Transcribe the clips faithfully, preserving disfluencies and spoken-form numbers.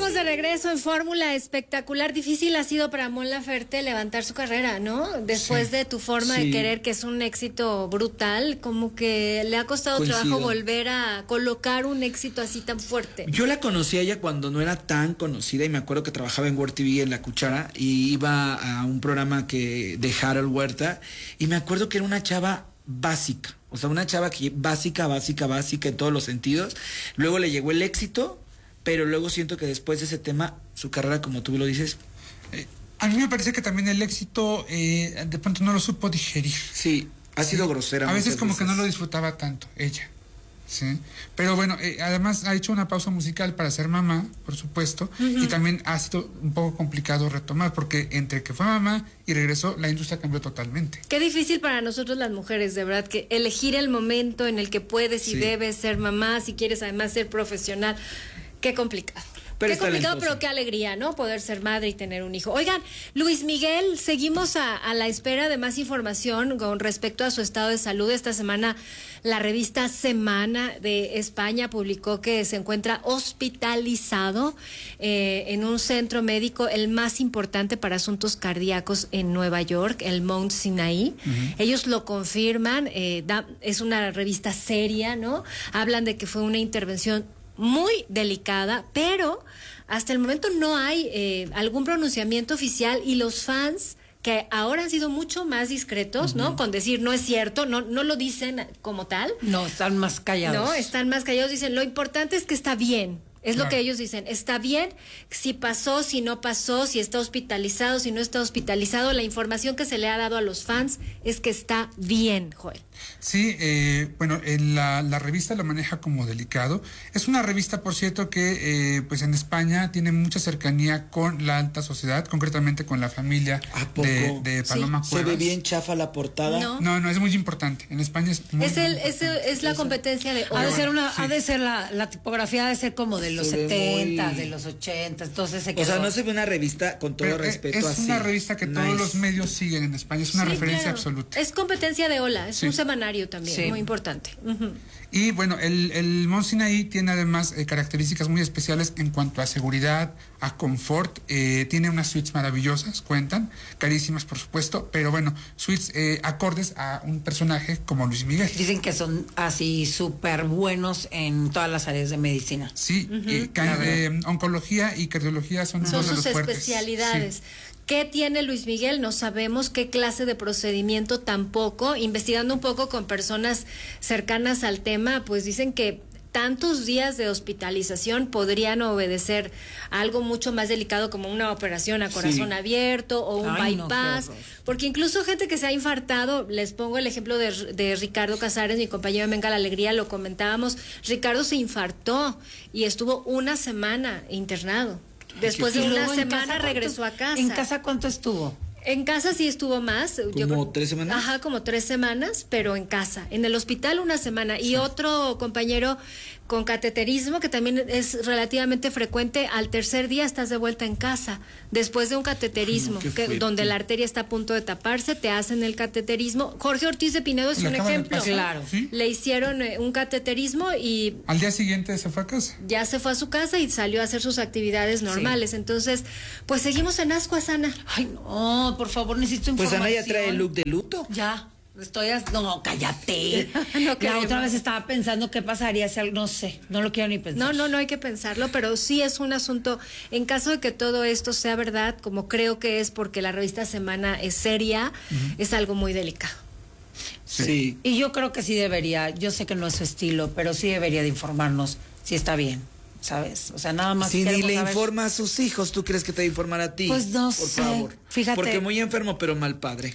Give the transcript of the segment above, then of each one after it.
estamos de regreso en Fórmula Espectacular. Difícil ha sido para Mon Laferte levantar su carrera, ¿no? Después sí. de Tu Forma sí. de Querer, que es un éxito brutal, como que le ha costado Coincido. trabajo volver a colocar un éxito así tan fuerte. Yo la conocí a ella cuando no era tan conocida y me acuerdo que trabajaba en Word T V en La Cuchara y iba a un programa que de Harold Huerta y me acuerdo que era una chava básica, o sea, una chava que básica, básica, básica en todos los sentidos. Luego le llegó el éxito, pero luego siento que después de ese tema, su carrera, como tú lo dices... Eh, a mí me parece que también el éxito eh, de pronto no lo supo digerir. Sí, ha sido sí. grosera. A veces como veces. que no lo disfrutaba tanto, ella. Sí, pero bueno, eh, además ha hecho una pausa musical para ser mamá, por supuesto, uh-huh. y también ha sido un poco complicado retomar, porque entre que fue mamá y regresó, la industria cambió totalmente. Qué difícil para nosotros las mujeres, de verdad, que elegir el momento en el que puedes y sí. debes ser mamá, si quieres además ser profesional, qué complicado. Pero qué complicado, talentosa. Pero qué alegría, ¿no? Poder ser madre y tener un hijo. Oigan, Luis Miguel, seguimos a, a la espera de más información con respecto a su estado de salud. Esta semana la revista Semana de España publicó que se encuentra hospitalizado eh, en un centro médico, el más importante para asuntos cardíacos en Nueva York, el Mount Sinai. Uh-huh. Ellos lo confirman, eh, da, es una revista seria, ¿no? Hablan de que fue una intervención muy delicada, pero hasta el momento no hay eh, algún pronunciamiento oficial y los fans que ahora han sido mucho más discretos, uh-huh. ¿no? Con decir no es cierto, no, no lo dicen como tal. No, están más callados. No, están más callados, dicen lo importante es que está bien. Es claro. lo que ellos dicen, está bien, si pasó, si no pasó, si está hospitalizado, si no está hospitalizado, la información que se le ha dado a los fans es que está bien, Joel. Sí, eh, bueno, en la, la revista lo maneja como delicado. Es una revista, por cierto, que eh, pues en España tiene mucha cercanía con la alta sociedad, concretamente con la familia de, de Paloma sí. Cuevas. ¿Se ve bien chafa la portada? No, no, no es muy importante. En España es muy, es, el, muy es, el, es la competencia de... Ha de ser una, sí. ha de ser la, la tipografía ha de ser como de los setenta, muy... de los ochenta, entonces se quedó. O sea, no se ve una revista con todo Pero respeto es así. Es una revista que nice. todos los medios siguen en España, es una sí, referencia claro. absoluta. Es competencia de Hola, es sí. un semanario también, sí. muy importante. Uh-huh. Y bueno, el, el Mount Sinai tiene además eh, características muy especiales en cuanto a seguridad, a confort, eh, tiene unas suites maravillosas, cuentan, carísimas por supuesto, pero bueno, suites eh, acordes a un personaje como Luis Miguel. Dicen que son así súper buenos en todas las áreas de medicina. Sí, uh-huh. eh, ca- eh, oncología y cardiología son, son dos de sus los fuertes. especialidades. Sí. ¿Qué tiene Luis Miguel? No sabemos qué clase de procedimiento tampoco. Investigando un poco con personas cercanas al tema, pues dicen que tantos días de hospitalización podrían obedecer a algo mucho más delicado como una operación a corazón sí. abierto o un Ay, bypass, no, porque incluso gente que se ha infartado, les pongo el ejemplo de, de Ricardo Casares, mi compañero de Venga la Alegría, lo comentábamos, Ricardo se infartó y estuvo una semana internado. Después de una semana regresó a casa. ¿En casa cuánto estuvo? En casa sí estuvo más. ¿Como yo creo, tres semanas? Ajá, como tres semanas, pero en casa. En el hospital una semana. Y sí. otro compañero con cateterismo, que también es relativamente frecuente, al tercer día estás de vuelta en casa. Después de un cateterismo, Ay, no, que, donde la arteria está a punto de taparse, te hacen el cateterismo. Jorge Ortiz de Pinedo es un ejemplo. Claro. ¿Sí? Le hicieron un cateterismo y... Al día siguiente se fue a casa. Ya se fue a su casa y salió a hacer sus actividades normales. Sí. Entonces, pues seguimos en ascuas, Ana. Ay, no, por favor, necesito información. Pues Ana ya trae el look de luto. Ya. Estoy as... no, cállate. no, la otra vez estaba pensando qué pasaría si algo, no sé, no lo quiero ni pensar. No, no, no hay que pensarlo, pero sí es un asunto, en caso de que todo esto sea verdad, como creo que es porque la revista Semana es seria, uh-huh. es algo muy delicado. Sí. sí. Y yo creo que sí debería, yo sé que no es su estilo, pero sí debería de informarnos si está bien. ¿Sabes? O sea, nada más. Si ni le saber... informa a sus hijos, ¿tú crees que te va a informar a ti? Pues no Por sé. favor. Fíjate. Porque muy enfermo, pero mal padre.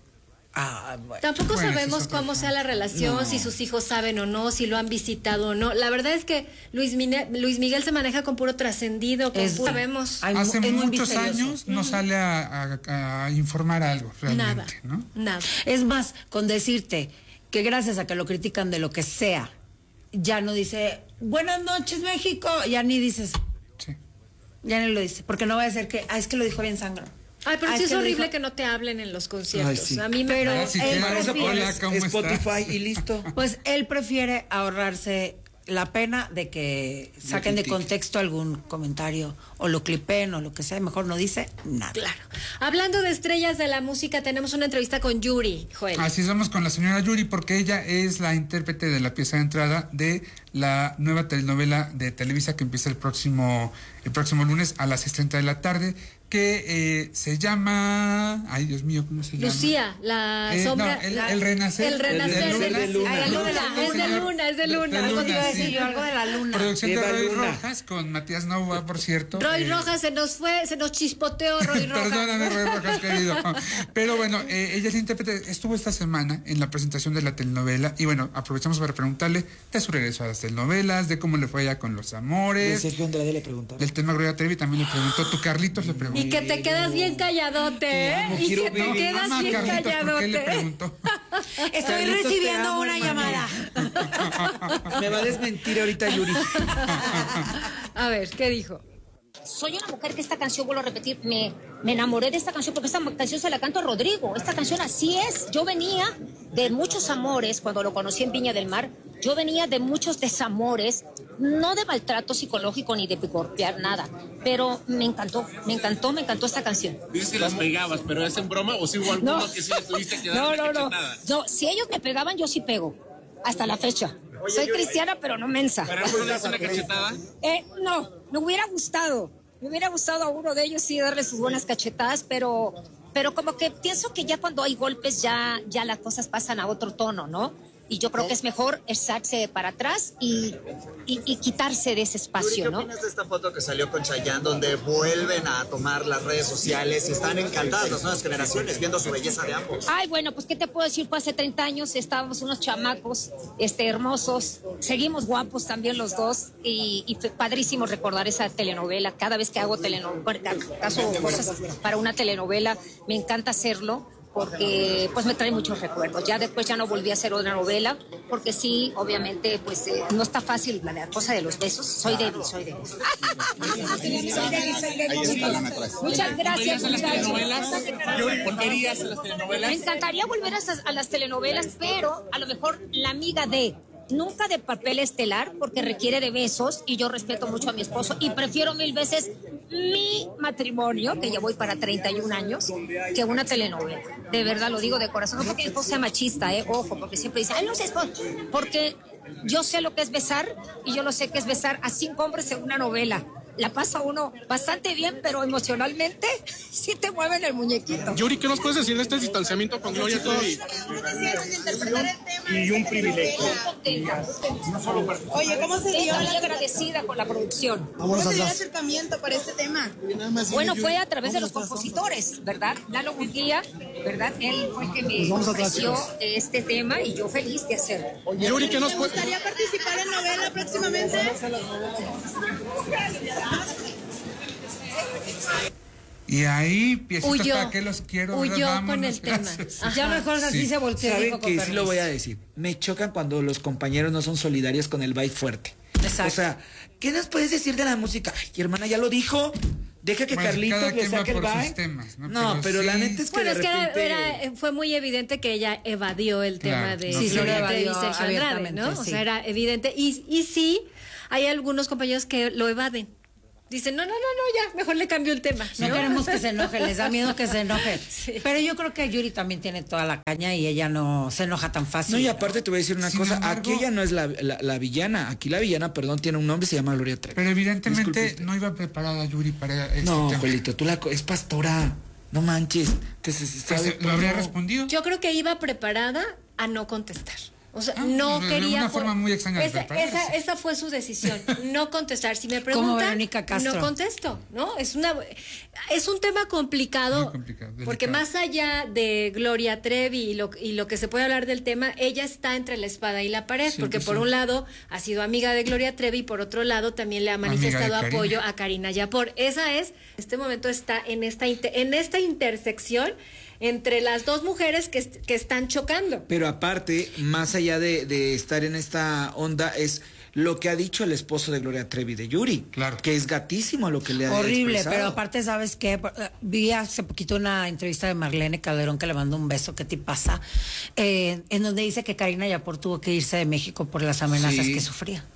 Ah, bueno. Tampoco bueno, sabemos cómo sea la relación, no. si sus hijos saben o no, si lo han visitado o no. La verdad es que Luis, Mine, Luis Miguel se maneja con puro trascendido, con puro sabemos. Hace es muchos años no uh-huh. sale a, a, a informar algo, realmente. Nada, ¿no? nada. Es más, con decirte que gracias a que lo critican de lo que sea, ya no dice, buenas noches México, ya ni dices. Sí. Ya ni lo dice, porque no va a ser que, ah, es que lo dijo bien sangro. Ay, pero ah, sí es es que horrible dijo... que no te hablen en los conciertos. Ay, sí. A mí me... Pero ah, sí, él claro, prefiere... hola, ¿cómo Spotify está? y listo. Pues él prefiere ahorrarse la pena de que saquen de contexto algún comentario o lo clipen o lo que sea, mejor no dice nada. Claro. Hablando de estrellas de la música, tenemos una entrevista con Yuri, Joel. Así somos con la señora Yuri, porque ella es la intérprete de la pieza de entrada de la nueva telenovela de Televisa que empieza el próximo, el próximo lunes a las seis treinta de la tarde, que eh, se llama... Ay, Dios mío, ¿cómo se llama? Lucía, la eh, sombra... No, el, la, el renacer. El renacer. El, el, el, el, luna. Es de luna, es de luna, es de luna. De, de luna sí. decir yo, algo de la luna. Producción de Roy luna. Rojas con Matías Nova, por cierto. Roy eh, Rojas se nos fue, se nos chispoteó Roy Rojas. Perdóname, Roy Rojas, querido. Pero bueno, eh, ella es la intérprete, estuvo esta semana en la presentación de la telenovela y bueno, aprovechamos para preguntarle de su regreso a las telenovelas, de cómo le fue allá con Los Amores. De Sergio Andrade le preguntaron. Del tema Gloria Trevi también le preguntó, tu Carlitos le preguntó. Y que te quedas bien calladote, ¿eh? amo, Y quiero que te vivir. quedas Mamá, bien Carlitos, ¿por qué calladote. le preguntó? Estoy Carlitos, recibiendo te amo, una hermano. llamada. Me va a desmentir ahorita Yuri. A ver, ¿qué dijo? Soy una mujer que esta canción, vuelvo a repetir, me, me enamoré de esta canción porque esta canción se la canto a Rodrigo. Esta canción así es. Yo venía de muchos amores cuando lo conocí en Viña del Mar. Yo venía de muchos desamores, no de maltrato psicológico ni de golpear nada, pero me encantó, me encantó, me encantó esta canción. Dices que las pegabas, pero ¿es en broma o si hubo alguno No. que sí le tuviste que dar No, una no, no, cachetada? no. Si ellos me pegaban, yo sí pego, hasta la fecha. Soy cristiana, pero no mensa. ¿Pero alguno le hace una cachetada? Eh, no, me hubiera gustado. Me hubiera gustado a uno de ellos sí darle sus buenas cachetadas, pero, pero como que pienso que ya cuando hay golpes ya, ya las cosas pasan a otro tono, ¿no? Y yo creo que es mejor echarse para atrás y, y, y quitarse de ese espacio, ¿Qué ¿no? opinas de esta foto que salió con Chayanne donde vuelven a tomar las redes sociales y están encantadas las nuevas generaciones viendo su belleza de ambos? Ay, bueno, pues qué te puedo decir, pues hace treinta años estábamos unos chamacos este, hermosos, seguimos guapos también los dos y, y fue padrísimo recordar esa telenovela. Cada vez que hago telenovela, caso cosas para una telenovela, me encanta hacerlo porque pues me trae muchos recuerdos. Ya después ya no volví a hacer otra novela porque sí, obviamente, pues eh, no está fácil la, la cosa de los besos. Soy débil, soy débil. Soy débil, soy débil. Muchas gracias. ¿Volverías a las telenovelas? ¿Volverías a las telenovelas? Me encantaría volver a, esas- a las telenovelas, pero a lo mejor la amiga de... Nunca de papel estelar porque requiere de besos y yo respeto mucho a mi esposo y prefiero mil veces mi matrimonio, que ya voy para treinta y un años, que una telenovela. De verdad lo digo de corazón, no porque mi esposo sea machista, eh, ojo, porque siempre dice, ay, no sé, porque yo sé lo que es besar y yo lo sé que es besar a cinco hombres en una novela. La pasa uno bastante bien, pero emocionalmente sí te mueven el muñequito. Yuri, ¿qué nos puedes decir de este distanciamiento con Gloria Trevi? Y un privilegio. Oye, ¿cómo se dio? Estoy muy agradecida con la producción. ¿Cómo se dio el acercamiento para este tema? Bueno, fue a través de los compositores, ¿verdad? Lalo Munguía, ¿verdad? Él fue el que me ofreció este tema y yo feliz de hacerlo. Yuri, ¿qué nos ¿Te puede...? gustaría participar en novela próximamente? Y ahí, piecitos, Huyó. ¿para qué los quiero? Huyó Vámonos, con el tema. gracias. Ajá. Ya mejor así Sí. se voltea. Saben dijo, con que sí permiso. lo voy a decir. Me chocan cuando los compañeros no son solidarios con el bye fuerte. Exacto. O sea, ¿qué nos puedes decir de la música? Ay, hermana, ya lo dijo. Deja que Bueno, Carlitos cada le quien va saque el por sus bye. temas, ¿no? No, Pero pero, la sí. neta es que Bueno, de es que era- repente... era- eh, fue muy evidente que ella evadió el tema Claro, de no, sí, sí. Gloria Sí, lo Trevi y evadió Sergio Andrade, abiertamente, ¿no? O sí. sea, era evidente. Y, y sí, hay algunos compañeros que lo evaden. Dicen, no, no, no, no, ya, mejor le cambio el tema. No queremos que se enoje, les da miedo que se enoje. Sí. Pero yo creo que Yuri también tiene toda la caña y ella no se enoja tan fácil. No, y aparte te voy a decir una Sin cosa. embargo- Aquí ella no es la, la, la villana. Aquí la villana, perdón, tiene un nombre y se llama Gloria Trevi. Pero evidentemente Disculpe usted. no iba preparada Yuri para este No, tema. Juelito, tú la... co- es pastora. No manches. Te, se- se- Pues, sabe ¿lo habría todo. respondido? Yo creo que iba preparada a no contestar. O sea, Ah, no de quería... una forma muy extraña de esa, prepararse. esa, esa fue su decisión, no contestar. Si me Como preguntan, Verónica Castro. no contesto, ¿no? Es una es un tema complicado, Muy complicado, porque delicado. más allá de Gloria Trevi y lo, y lo que se puede hablar del tema, ella está entre la espada y la pared, Sí, porque que por sí. un lado ha sido amiga de Gloria Trevi y por otro lado también le ha Amiga de manifestado Karina. apoyo a Karina Yapor. Esa es, en este momento está en esta, inter- en esta intersección entre las dos mujeres que, est- que están chocando. Pero aparte, más allá de, de estar en esta onda, es lo que ha dicho el esposo de Gloria Trevi, de Yuri. Claro. Que es gatísimo lo que le ha Horrible, expresado. pero aparte, ¿sabes qué? Por- eh, Vi hace poquito una entrevista de Marlene Calderón que le mandó un beso, ¿qué te pasa? Eh, en donde dice que Karina Yapor tuvo que irse de México por las amenazas Sí. que sufría.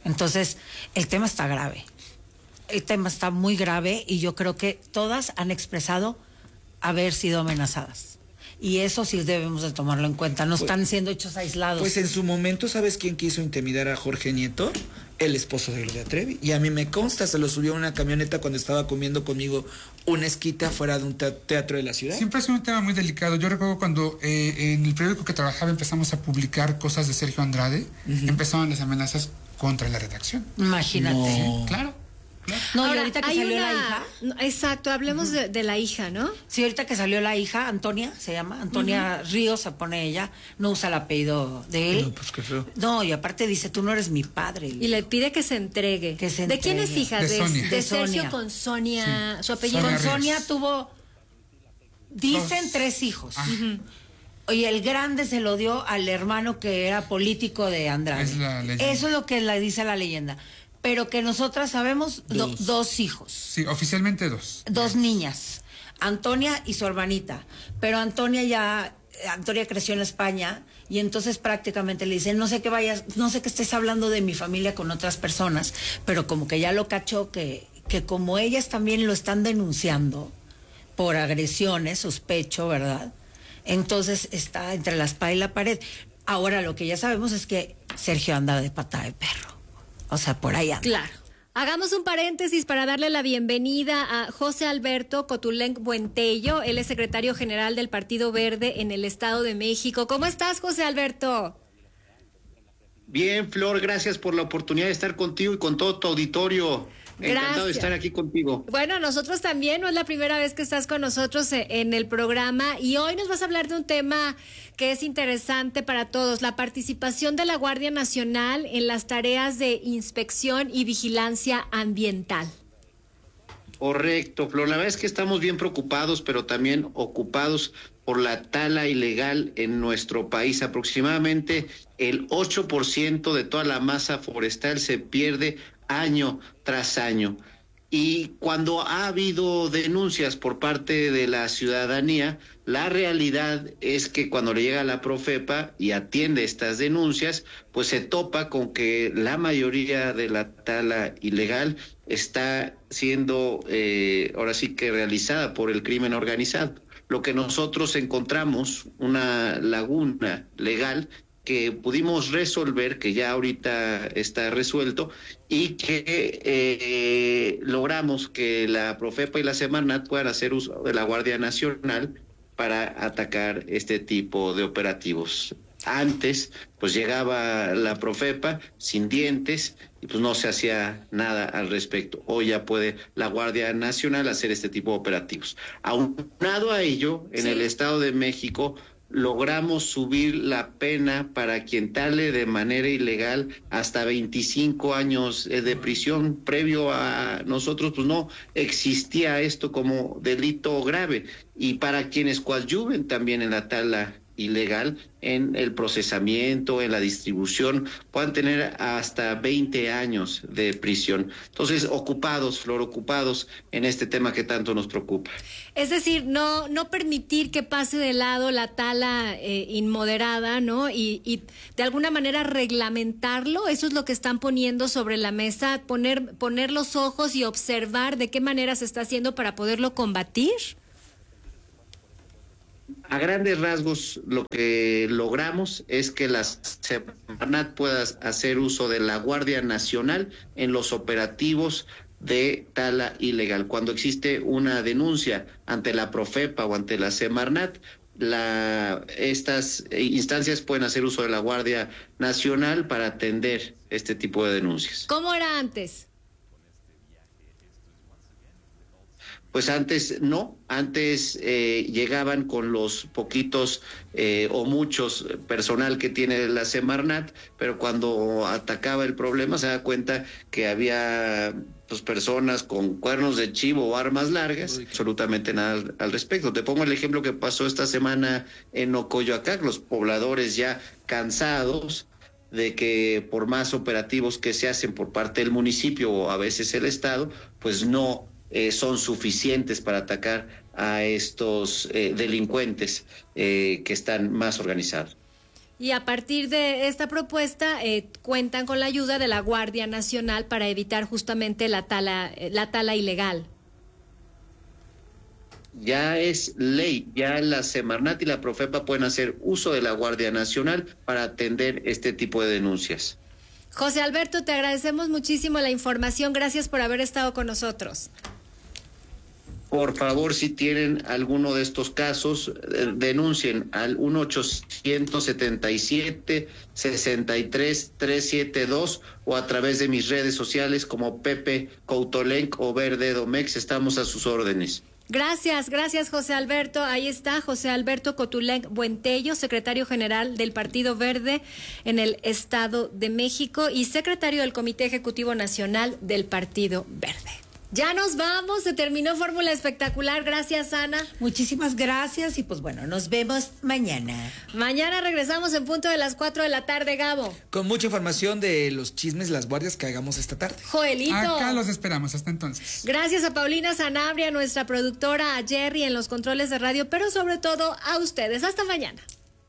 Entonces, el tema está grave. El tema está muy grave y yo creo que todas han expresado haber sido amenazadas. Y eso sí debemos de tomarlo en cuenta. No pues, están siendo hechos aislados. Pues en su momento, ¿sabes quién quiso intimidar a Jorge Nieto? El esposo de Gloria Trevi. Y a mí me consta, se lo subió a una camioneta cuando estaba comiendo conmigo una esquita fuera de un teatro de la ciudad. Siempre ha sido un tema muy delicado. Yo recuerdo cuando eh, en el periódico que trabajaba empezamos a publicar cosas de Sergio Andrade, uh-huh. empezaron las amenazas contra la redacción. Imagínate. No. Claro. No, Ahora, y ahorita que hay salió una... la hija. Exacto, hablemos uh-huh. de, de la hija, ¿no? Sí, ahorita que salió la hija, Antonia se llama, Antonia uh-huh. Ríos se pone ella, no usa el apellido de él. No, pues qué feo. No, y aparte dice, tú no eres mi padre. Y le pide que se entregue. Que se ¿De quién es hija? De, de, Sonia. de, de Sergio Sonia. con Sonia, sí. Su apellido. Con Sonia, Sonia tuvo, dicen Dos. tres hijos. Ah. Uh-huh. Oye, el grande se lo dio al hermano que era político de Andrade. Es la leyenda. Eso es lo que le dice la leyenda. Pero que nosotras sabemos dos, do, dos hijos. Sí, oficialmente dos. Dos niñas, Antonia y su hermanita. Pero Antonia ya, Antonia creció en España y entonces prácticamente le dicen, no sé qué vayas, no sé que estés hablando de mi familia con otras personas, pero como que ya lo cachó que, que como ellas también lo están denunciando por agresiones, sospecho, ¿verdad? Entonces está entre la espada y la pared. Ahora lo que ya sabemos es que Sergio anda de pata de perro. O sea, por ahí anda. Claro. Hagamos un paréntesis para darle la bienvenida a José Alberto Cotulenc Buentello. Él es secretario general del Partido Verde en el Estado de México. ¿Cómo estás, José Alberto? Bien, Flor, gracias por la oportunidad de estar contigo y con todo tu auditorio. Gracias. Encantado de estar aquí contigo. Bueno, nosotros también, no es la primera vez que estás con nosotros en el programa y hoy nos vas a hablar de un tema que es interesante para todos, la participación de la Guardia Nacional en las tareas de inspección y vigilancia ambiental. Correcto, Flor, la verdad es que estamos bien preocupados, pero también ocupados por la tala ilegal en nuestro país. Aproximadamente el ocho por ciento de toda la masa forestal se pierde año tras año. Y cuando ha habido denuncias por parte de la ciudadanía, la realidad es que cuando le llega a la Profepa y atiende estas denuncias, pues se topa con que la mayoría de la tala ilegal está siendo eh, ahora sí que realizada por el crimen organizado. Lo que nosotros encontramos, una laguna legal que pudimos resolver, que ya ahorita está resuelto, y que eh, logramos que la Profepa y la Semarnat puedan hacer uso de la Guardia Nacional para atacar este tipo de operativos. Antes, pues llegaba la Profepa sin dientes y pues no se hacía nada al respecto. Hoy ya puede la Guardia Nacional hacer este tipo de operativos. Aunado a ello, en sí. el Estado de México, logramos subir la pena para quien tale de manera ilegal hasta veinticinco años de prisión. Previo a nosotros, pues no existía esto como delito grave. Y para quienes coadyuven también en la tala ilegal, en el procesamiento, en la distribución, puedan tener hasta veinte años de prisión. Entonces, ocupados, Flor, ocupados en este tema que tanto nos preocupa. Es decir, no no permitir que pase de lado la tala eh, inmoderada, ¿no? Y, y de alguna manera reglamentarlo, eso es lo que están poniendo sobre la mesa, poner, poner los ojos y observar de qué manera se está haciendo para poderlo combatir. A grandes rasgos, lo que logramos es que la Semarnat pueda hacer uso de la Guardia Nacional en los operativos de tala ilegal. Cuando existe una denuncia ante la Profepa o ante la Semarnat, la, estas instancias pueden hacer uso de la Guardia Nacional para atender este tipo de denuncias. ¿Cómo era antes? Pues antes no, antes eh, llegaban con los poquitos eh, o muchos personal que tiene la Semarnat, pero cuando atacaba el problema se da cuenta que había pues, personas con cuernos de chivo o armas largas, absolutamente nada al, al respecto. Te pongo el ejemplo que pasó esta semana en Ocoyoacán, los pobladores ya cansados de que por más operativos que se hacen por parte del municipio o a veces el Estado, pues no Eh, son suficientes para atacar a estos eh, delincuentes eh, que están más organizados. Y a partir de esta propuesta eh, cuentan con la ayuda de la Guardia Nacional para evitar justamente la tala, la tala ilegal. Ya es ley, ya la Semarnat y la Profepa pueden hacer uso de la Guardia Nacional para atender este tipo de denuncias. José Alberto, te agradecemos muchísimo la información. Gracias por haber estado con nosotros. Por favor, si tienen alguno de estos casos, eh, denuncien al uno ochocientos setenta y siete, sesenta y tres, trescientos setenta y dos o a través de mis redes sociales como Pepe Coutolenc o Verde Domex. Estamos a sus órdenes. Gracias, gracias José Alberto. Ahí está José Alberto Coutolenc Buentello, secretario general del Partido Verde en el Estado de México y secretario del Comité Ejecutivo Nacional del Partido Verde. Ya nos vamos, se terminó Fórmula Espectacular. Gracias, Ana. Muchísimas gracias y pues bueno, nos vemos mañana. Mañana regresamos en punto de las cuatro de la tarde, Gabo. Con mucha información de los chismes, las guardias que hagamos esta tarde. Joelito. Acá los esperamos, hasta entonces. Gracias a Paulina Sanabria, nuestra productora, a Jerry en los controles de radio, pero sobre todo a ustedes. Hasta mañana.